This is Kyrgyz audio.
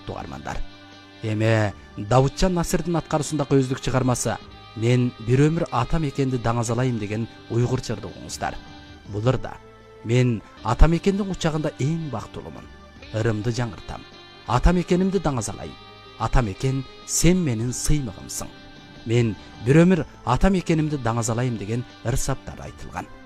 урматтуу каармандар. Эме Давытжан Насырдын аткаруусундагы өздүк чыгармасы «Мен бир өмүр ата мекенди даңазалайм» деген уйгур жырды угуңуздар. Бул ырда «Мен ата мекендин кучагында эң бактылуумун. Ырымды жаңыртам. Ата мекенимди даңазалайм. Ата мекен, сен менин сыймыгымсың. Мен бир өмүр ата мекенимди даңазалайм» деген ыр саптар айтылган.